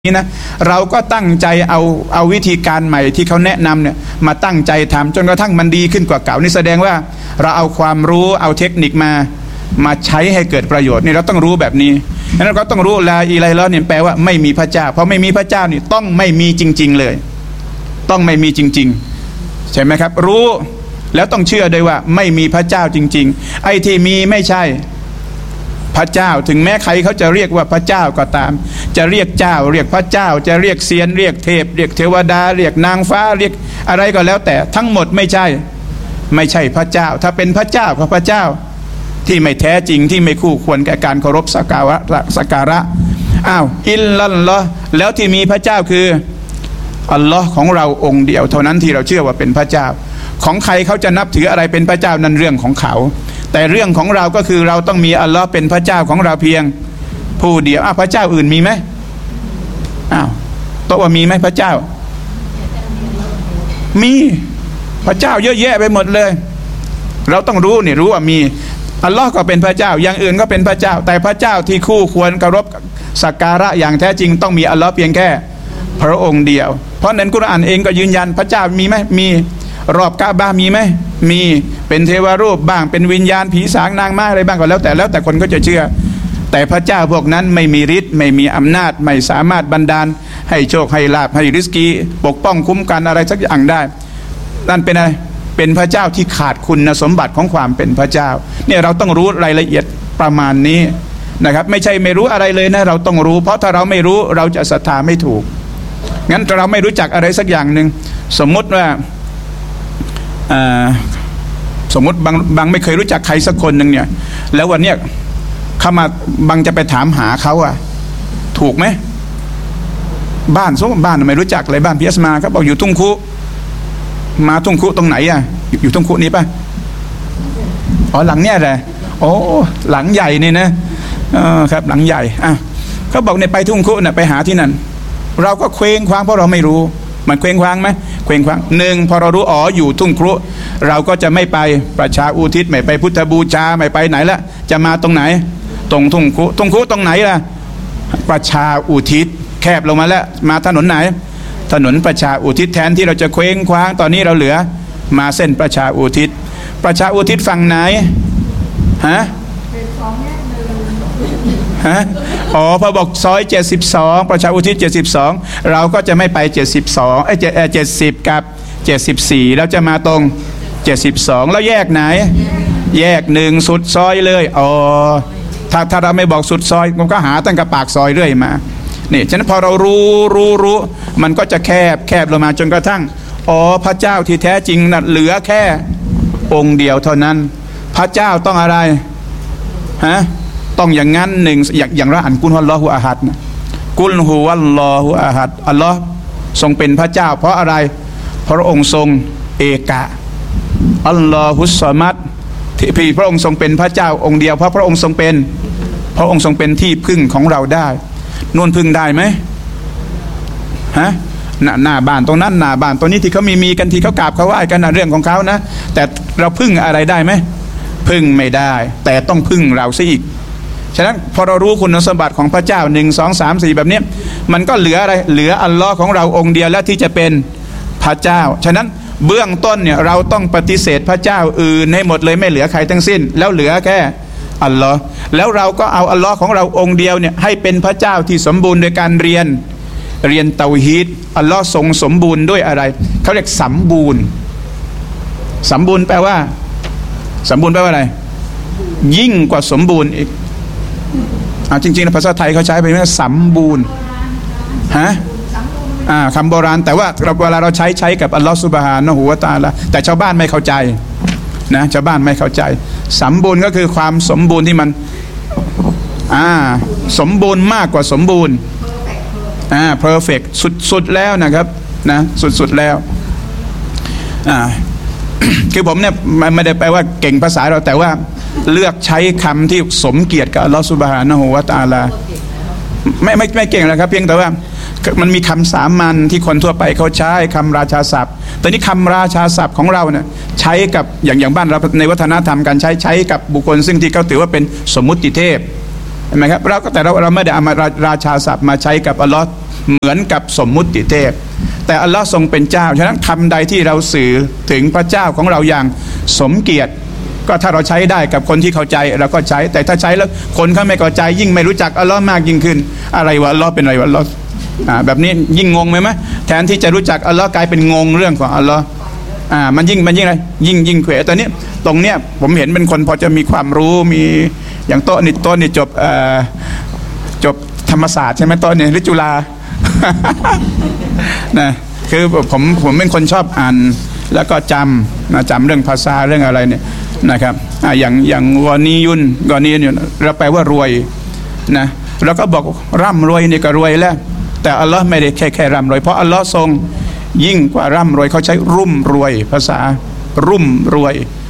นี่นะเราก็ตั้งใจเอาวิธีการใหม่ที่เขาแนะนำเนี่ยมาตั้งใจทำจนกระทั่งมันดีขึ้นกว่าเก่านี่แสดงว่าเราเอาความรู้เอาเทคนิคมาใช้ให้เกิดประโยชน์นี่เราต้องรู้แบบนี้นั้นเราก็ต้องรู้ลาอิลาฮะอิลลัลลอฮ์เนี่ยแปลว่าไม่มีพระเจ้าเพราะไม่มีพระเจ้านี่ต้องไม่มีจริงๆเลยต้องไม่มีจริงๆใช่ไหมครับรู้แล้วต้องเชื่อด้วยว่าไม่มีพระเจ้าจริงๆไอ้ที่มีไม่ใช่พระเจ้าถึงแม้ใครเขาจะเรียกว่าพระเจ้าก็ตามจะเรียกเจ้าเรียกพระเจ้าจะเรียกเซียนเรียกเทพเรียกเทวดาเรียกนางฟ้าเรียกอะไรก็แล้วแต่ทั้งหมดไม่ใช่พระเจ้าถ้าเป็นพระเจ้าก็พระเจ้าที่ไม่แท้จริงที่ไม่คู่ควรแก่การเคารพสักการะอิลลัลลอฮ์แล้วที่มีพระเจ้าคืออัลลอฮ์ของเราองค์เดียวเท่านั้นที่เราเชื่อว่าเป็นพระเจ้าของใครเขาจะนับถืออะไรเป็นพระเจ้านั่นเรื่องของเขาแต่เรื่องของเราก็คือเราต้องมีอัลลอฮ์เป็นพระเจ้าของเราเพียงผู้เดียวพระเจ้าอื่นมีไหมตอบว่ามีไหมพระเจ้ามีพระเจ้าเยอะแยะไปหมดเลยเราต้องรู้ว่ามีอัลลอฮ์ก็เป็นพระเจ้าอย่างอื่นก็เป็นพระเจ้าแต่พระเจ้าที่คู่ควรเคารพสักการะอย่างแท้จริงต้องมีอัลลอฮ์เพียงแค่พระองค์เดียวเพราะในกุรอานเองก็ยืนยันพระเจ้ามีไหมมีรอบกะบะห์มีไหมมีเป็นเทวรูปบ้างเป็นวิญญาณผีสางนางไม้อะไรบ้างก็แล้วแต่คนก็จะเชื่อแต่พระเจ้าพวกนั้นไม่มีฤทธิ์ไม่มีอำนาจไม่สามารถบันดาลให้โชคให้ลาภให้ริสกีปกป้องคุ้มกันอะไรสักอย่างได้นั่นเป็นอะไรเป็นพระเจ้าที่ขาดคุณสมบัติของความเป็นพระเจ้าเนี่ยเราต้องรู้รายละเอียดประมาณนี้นะครับไม่ใช่ไม่รู้อะไรเลยนะเราต้องรู้เพราะถ้าเราไม่รู้เราจะศรัทธาไม่ถูกงั้นเราไม่รู้จักอะไรสักอย่างหนึ่งสมมติว่าสมมติบางไม่เคยรู้จักใครสักคนหนึ่งเนี่ยแล้ววันเนี้ยเขามาบางจะไปถามหาเขาถูกไหมบ้านไม่รู้จักเลยบ้านพิยสมาเขาบอกอยู่ทุ่งคุมาทุ่งคุตรงไหนอยู่ทุ่งคุนี้ป่ะหลังเนี้ยแหละหลังใหญ่นี่นะครับหลังใหญ่เขาบอกเนี่ยไปทุ่งคุไปหาที่นั่นเราก็เคว้งคว้างเพราะเราไม่รู้มันเคว้งคว้างไหมเคว้งคว้างหนึ่งพอเรารู้อยู่ทุ่งครุเราก็จะไม่ไปประชาอุทิศไม่ไปพุทธบูชาไม่ไปไหนละจะมาตรงไหนตรงทุ่งครุตรงไหนล่ะประชาอุทิศแคบลงมาแล้วมาถนนไหนถนนประชาอุทิศแทนที่เราจะเคว้งคว้างตอนนี้เราเหลือมาเส้นประชาอุทิศฝั่งไหนพอบอกซอย72ประชาอุทิศ72เราก็จะไม่ไป70กับ74แล้วจะมาตรง72แล้วแยกไหนแยก1สุดซอยเลยถ้าเราไม่บอกสุดซอยมันก็หาตั้งแต่ปากซอยเรื่อยมานี่ฉะนั้นพอเรารู้มันก็จะแคบลงมาจนกระทั่งพระเจ้าที่แท้จริงน่ะเหลือแค่องค์เดียวเท่านั้นพระเจ้าต้องอะไรต้องอย่างนั้นหนึ่งอย่างเราอ่านกุลฮุวัลลอฮุอะฮัดนะกุลฮุวัลลอฮุอะฮัดอัลลอฮ์ทรงเป็นพระเจ้าเพราะอะไรพระองค์ทรงเอกะอัลลอฮุสซอมัดที่พระองค์ทรงเป็นพระเจ้าองค์เดียวเพราะพระองค์ทรงเป็นที่พึ่งของเราได้นู่นพึ่งได้ไหมหน้าบ้านตรงนั้นหน้าบ้านตรงนี้ที่เขามีกันที่เขากราบเขาไหว้กันเรื่องของเขานะแต่เราพึ่งอะไรได้ไหมพึ่งไม่ได้แต่ต้องพึ่งเราซะอีกฉะนั้นพอเรารู้คุณสมบัติของพระเจ้า1 2 3 4แบบนี้มันก็เหลืออะไรเหลืออัลลอฮ์ของเราองค์เดียวแล้วที่จะเป็นพระเจ้าฉะนั้นเบื้องต้นเนี่ยเราต้องปฏิเสธพระเจ้าอื่นให้หมดเลยไม่เหลือใครทั้งสิ้นแล้วเหลือแค่อัลลอฮ์แล้วเราก็เอาอัลลอฮ์ของเราองค์เดียวเนี่ยให้เป็นพระเจ้าที่สมบูรณ์โดยการเรียนเตาฮีดอัลลอฮ์ทรงสมบูรณ์ด้วยอะไรเขาเรียกสมบูรณ์แปลว่าอะไรยิ่งกว่าสมบูรณ์อีกจริงๆภาษาไทยเขาใช้เป็นว่าสมบูรณ์คำโบราณแต่ว่าเวลาเราใช้กับอัลลอฮฺซุบฮานะฮูวะตะอาลาแต่ชาวบ้านไม่เข้าใจนะชาวบ้านไม่เข้าใจสมบูรณ์ก็คือความสมบูรณ์ที่มันสมบูรณ์มากกว่าสมบูรณ์perfect สุดแล้วนะครับนะสุดแล้วคือผมเนี่ยไม่ได้แปลว่าเก่งภาษาเราแต่ว่าเลือกใช้คำที่สมเกียรติกับอัลลอฮฺซุบฮานะฮูวะตะอาลาไม่เก่งแล้วครับเพียงแต่ว่ามันมีคำสามัญที่คนทั่วไปเขาใช้คำราชาศัพท์แต่นี่คำราชาศัพท์ของเราเนี่ยใช้กับอย่างบ้านเราในวัฒนธรรมการใช้กับบุคคลซึ่งที่เขาถือว่าเป็นสมมุติเทพ เห็นไหมครับเราไม่ได้เอามาราชาศัพท์มาใช้กับอัลลอฮ์เหมือนกับสมมุติเทพแต่อัลลอฮ์ทรงเป็นเจ้าฉะนั้นคำใดที่เราสื่อถึงพระเจ้าของเราอย่างสมเกียรติก็ถ้าเราใช้ได้กับคนที่เข้าใจเราก็ใช้แต่ถ้าใช้แล้วคนเขาไม่เข้าใจยิ่งไม่รู้จักอัลลอฮ์มากยิ่งขึ้นอะไรวะอัลลอฮ์เป็นอะไรวะอัลลอฮ์แบบนี้ยิ่งงงไหมแทนที่จะรู้จักอัลลอฮ์กลายเป็นงงเรื่องของอัลลอฮ์มันยิ่งอะไรยิ่งเขวตอนนี้ตรงเนี้ยผมเห็นเป็นคนพอจะมีความรู้มีอย่างโต๊ะนี่จบธรรมศาสตร์ใช่ไหมโต๊ะนี่หรือจุฬา นะคือผมเป็นคนชอบอ่านแล้วก็จำเรื่องภาษาเรื่องอะไรเนี่ยนะครับอย่างกอนีเนี่ยเราแปลว่ารวยนะเราก็บอกร่ำรวยนี่ก็รวยแล้วแต่อัลลอฮ์ไม่ได้แค่ร่ำรวยเพราะอัลลอฮ์ทรงยิ่งกว่าร่ำรวยเขาใช้รุ่มรวยภาษารุ่มรวย